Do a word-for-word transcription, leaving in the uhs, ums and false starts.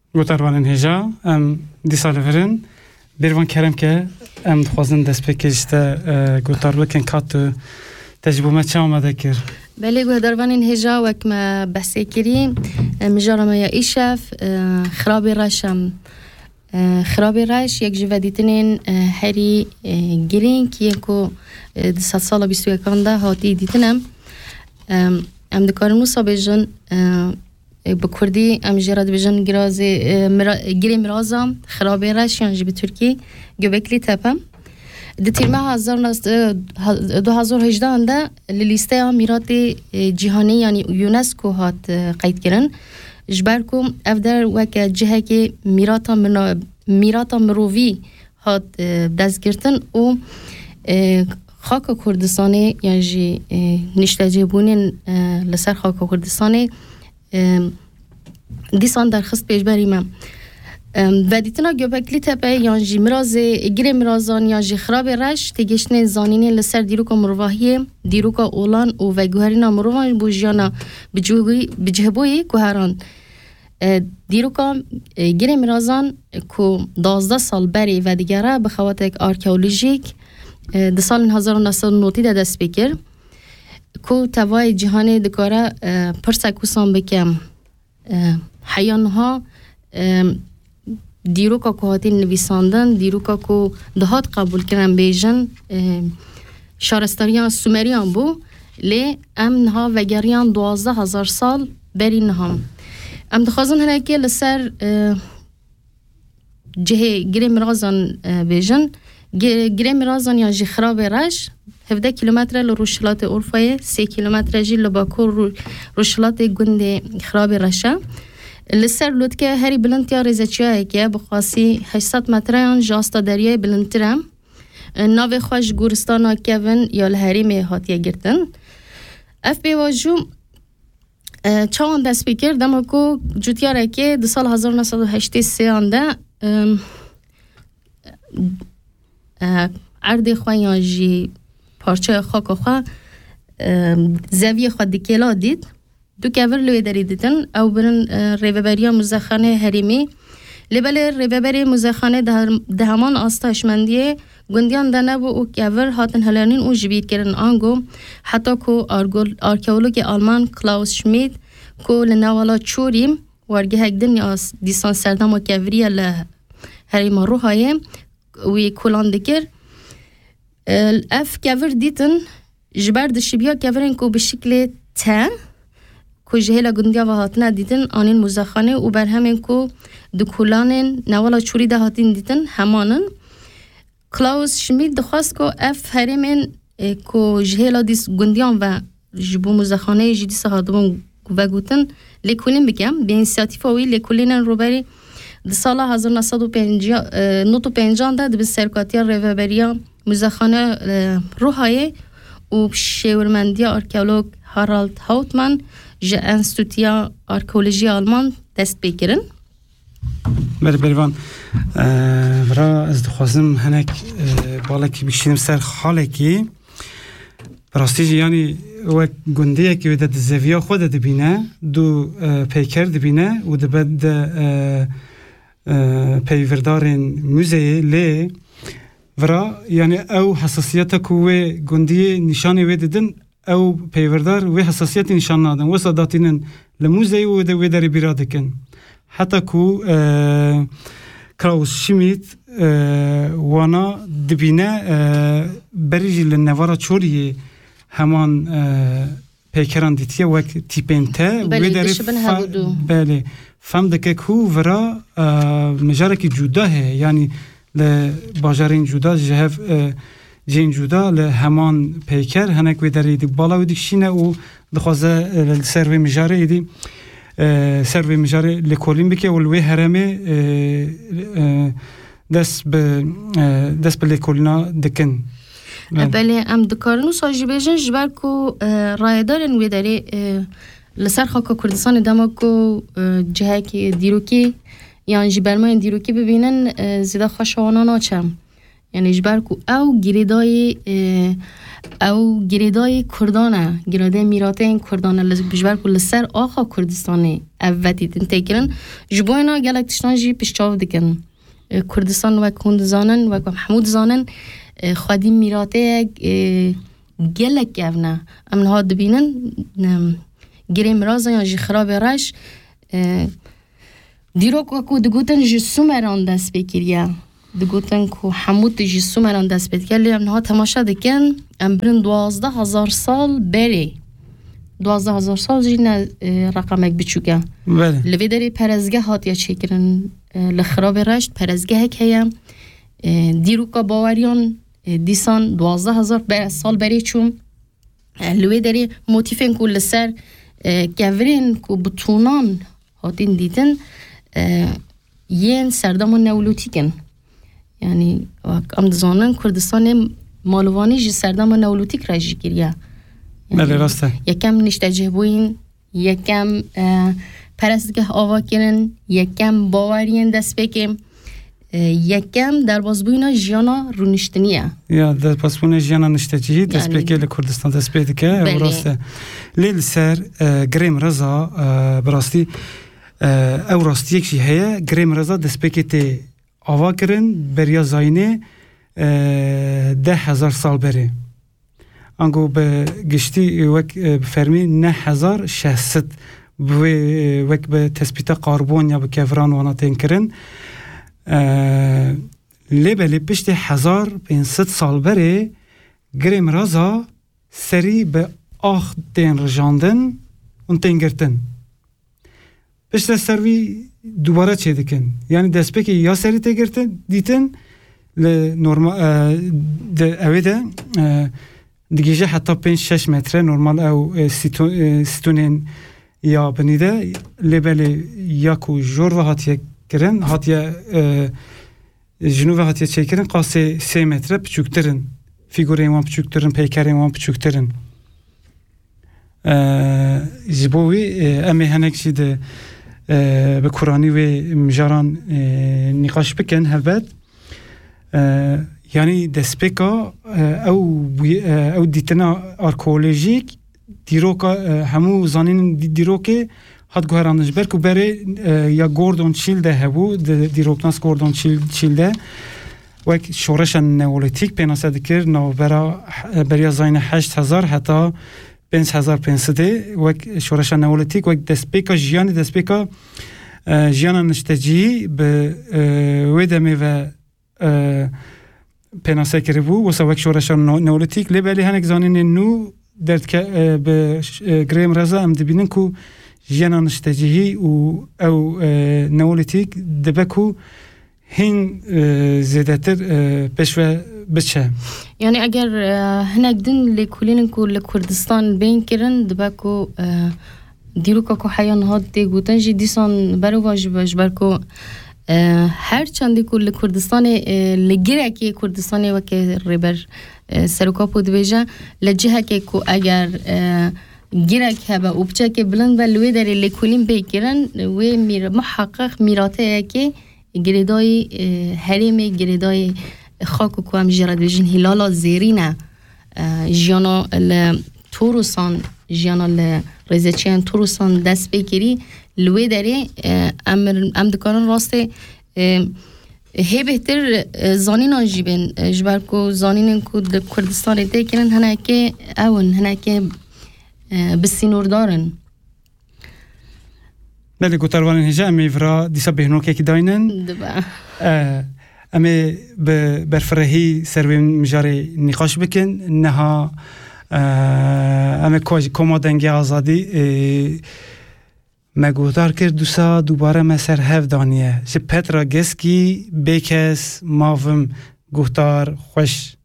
گوتاروانن هجا ام دی سال ورن بیروان کرم که ام خوازن دست بکشته گوتارو کن کاتو تجربه چه آمده کر؟ بله گوتاروانن هجا وقت ما بحثی کریم مجارم یا ایشف خرابی رشم خرابی رش یک جوادیتنین هری گرین که یکو ست سال بیست و یکانده هاتی دیتنم ام دکارنو سابجن با کردی ام جراد بجن گرازی گری مرازم خرابی رش یعنی به ترکی گوبکلی تپم دتیرمه هزار نست دو هزار و هجده انده لیسته میراث جهانی یعنی یونسکو هات قید کردن جبرکم افدر وک جهه که میراث منا میراث مروی هات دست گرفتن و خاک کردستانی یعنی نشته بونین لسر خاک کردستانی دیسان در خست پیش بریم و دیتنا گوبکلی تپه یعنی مراز گری مرازان یعنی خراب رش تگشن زانینه لسر دیروکا مروحیه دیروکا اولان و وگوهرینا مروحان بوجیانا بجهبوی گوهران دیروکا گری مرازان که دوازده سال بری و دیگره به خواتک آرکئولوژیک ده سال هزار و نهصد و نود ده دست بکر که توای جهانی دکاره پرسکوسان بکم حیانها دیروکا که هاتی نویساندن دیروکا که دهات قبول کردن بیجن شارستاریان سومریان بو لی ام نها وگریان دوازده هزار سال بری نهم ام دخوازن هنه که لسر جهه گری مرازان بیجن گری مرازان یا جی خراب رش هفده کیلومتر لروشلات اورفای سی کیلومتر جی لباکو روشلات گند خراب رشه لسر لوتکه هری بلندتیا ریزچیه که بخواسی هشتصد متریان جاستا دریای بلندترم ناو خوش گورستانا کون یا لحریم هاتیه گرتن اف بی واجو چاوان دست بکر دما کو جوتیاره که دو سال هزار و نهصد و هشتاد و سه آنده عرض خواه یا جی پارچه خاک خواه زویه خواه دکیلا دید دو کور لوی داری دیدن او برن ریوبریا مزخانه حریمی لبله ریوبری مزخانه ده همان آستاشمندیه گندیان دنه و او کور هاتن هلرنین او جبیر کرن آنگو حتی که آرکئولوگ آلمان کلاوس شمید که لنوالا چوریم وارگه هکدن یا دیسان سردم و کوریه لحریم روحایه وی کلان دکر اف کور دیتن جبر دشبیا کورن که به شکل تا که جهیلا گندیا و هاتنه دیدن آنین مزخانه و بر همین که دکولانین نوالا چوری ده هاتین دیدن همانن کلاوس شمید دخواست که اف هریمین که جهیلا دیس گندیان و جبو مزخانه جدی سهادمون و گوتن لیکولین بگم به انسیاتیف اوی لیکولین رو بری ده سال هزار و نهصد و پنجاه ده به سرکاتیا ریوبریا مزخانه روحایه و شورمندی آرکئولوگ هارالد هاوتمن جه انستوتیا آرکئولوژی آلمان دست بگیرن. بله بریوان برا از دخوازم هنک بالا که بشینم سر خاله که براستی یعنی و گندیه که ویده زویا خود دبینه دو پیکر دبینه و دبد پیوردارین موزه لی ورا یعنی او حساسیت کوه گندی نشانی ویددن او پیوردار و حساسیت نشان نادن و صداتینن لموزه و ده ویداری بیرادکن حتی کو کلاوس شمیت وانا دبینه بریجی لنوارا چوری همان پیکران دیتیه وک تیپین تا ویداری بله فهم دکه کو ورا مجاره که جودا ہے یعنی لباجارین جودا جهف جین جودا لهمان پیکر هنک ویداری دی بالا و دیکشینه و دخوازه سروی مجاره ایدی سروی مجاره لکولین بکه ولوی هرمه دست به دست به لکولینا دکن بله ام دکارنو ساجی بیجن جبر کو رایدارن ویداری لسر خاک کردستان دما کو جهه که دیروکی یعنی جبرمای دیروکی ببینن زیده خوشوانا ناچم یعنی جبر کو او گریدای او گریدای کردانه گریدای میراته این کردانه لجبر کو لسر آخا کردستانی اوتی تنتکرن جبوینا گلک تشتان جی پشتاو دکن کردستان و کند زانن و محمود زانن خادی میراته گلک گفنه امنها دبینن گریم رازا یا جی خراب رش دیروک وکو دگوتن جی سومران دست بکریه دگوتن که حمود جی سومران دست بکریه امنها تماشا دکن ام برن دوازده هزار سال بری دوازده هزار سال جی نه رقمک بچوکه لوی داری پرزگه هاتیا چکرن لخراب رشت پرزگه هک هیم دیروکا باوریان دیسان دوازده هزار سال بری چون لوی داری موتیفن که لسر گورین که بطونان هاتین دیدن یین سردمان نولوتیکن یعنی ام دزانن کردستان مالوانی جی سردمان نولوتیک راجی گریه بله راسته یکم نشتجه بوین یکم پرستگه آوا کرن یکم باورین دست بکیم یکم در بازبوینا جیانا رو نشتنیه یا در بازبوینا جیانا نشتجی دست بکی لکردستان دست بکی که راسته لیل سر گریم رضا براستی او راستی یک جی هیا گریم رضا دست بکی تی آوا کرن بریا زاینه ده هزار سال بره انگو به گشتی وک بفرمی نه هزار شهست وک به تثبیت کاربون یا به کفران واناتین کرن لیبه لی پشت هزار پینصد سال بره گریم رازا سری به آخ دین رجاندن اون تین گرتن پشت سروی دوباره چه دکن یعنی دست بکی یا سری تی گرتن دیتن نورمال ده اوه ده دیگه حتی پنج شش متره نورمال او ستونین یا بنیده لیبل یا کو جور و هاتیه کرن هاتیه جنوب هاتیه چه کرن قاسه سه متره پچوکترن فیگوره ایمان پچوکترن پیکر ایمان پچوکترن جبوی امی هنک شده به کرانی و مجاران نقاش بکن هلبت یعنی دسپیکا او او دیتنا آرکولوژیک دیروکا همو زانین دیروکه هات گوهرانش برکو بره یا گوردون چیلده هبو دیروکناس گوردون چیلده وک شورش نئولیتیک پیناسه دکر نو برا بریا زاین هشت هزار حتی پنج هزار پنسده وک شورش نئولیتیک وک دسپیکا جیانی دسپیکا جیانا نشتجی به ویدمی و پناسه کرده بود و سوک شورش نئولیتیک لیبلی هنگ زانین نو درد که به گریم رضا ام دبینن کو جیانا نشتجی و او نئولیتیک دبکو هین زیادتر پشو بچه یعنی اگر هنگ دن لیکولین کو لکردستان بین کرن دبکو دیروکا کو حیان هاد دی گوتن جی دیسان برو واجبش برکو هر چندی کل کردستان لگره که کردستانی و که ریبر سرکا پود بیجا لجه که که اگر گره که با اوبچه که بلند و لوی داری لکولین بیگرن و میر محقق میراته که گریدای حریم گریدای خاک و هم جرد بیجن هلالا زیرینه جیانا توروسان جیانا لرزچیان توروسان دست بگیری لوی داری ام ام دکارن راسته هی بهتر زانین آنجیبن جبر کو زانین کو در کردستان ایده کنن هنه که اون هنه که بسینور دارن بله گوتروانین هجا امی فرا دیسا بهنو که که داینن دبا امی برفرهی سرویم مجاری نقاش بکن نها امی کما دنگی آزادی مگودار کرد دوسا دوباره مسر هف دانیه جه پترا گسکی بیکس مافم گوهتار خوش